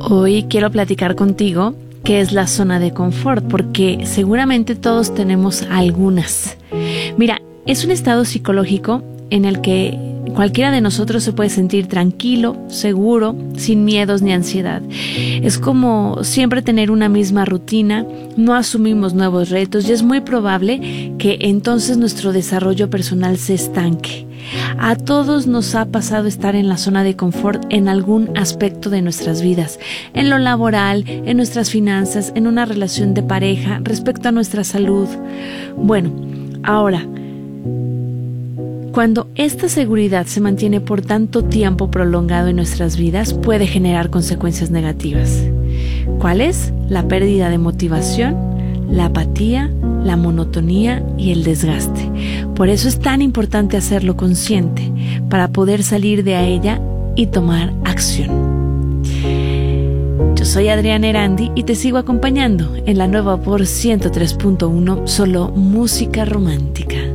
Hoy quiero platicar contigo qué es la zona de confort, porque seguramente todos tenemos algunas. Mira, es un estado psicológico en el que cualquiera de nosotros se puede sentir tranquilo, seguro, sin miedos ni ansiedad. Es como siempre tener una misma rutina, no asumimos nuevos retos y es muy probable que entonces nuestro desarrollo personal se estanque. A todos nos ha pasado estar en la zona de confort en algún aspecto de nuestras vidas, en lo laboral, en nuestras finanzas, en una relación de pareja, respecto a nuestra salud. Bueno, ahora, cuando esta seguridad se mantiene por tanto tiempo prolongado en nuestras vidas, puede generar consecuencias negativas. ¿Cuál es? La pérdida de motivación, la apatía, la monotonía y el desgaste. Por eso es tan importante hacerlo consciente, para poder salir de ella y tomar acción. Yo soy Adriana Erandi y te sigo acompañando en la Nueva por 103.1, solo música romántica.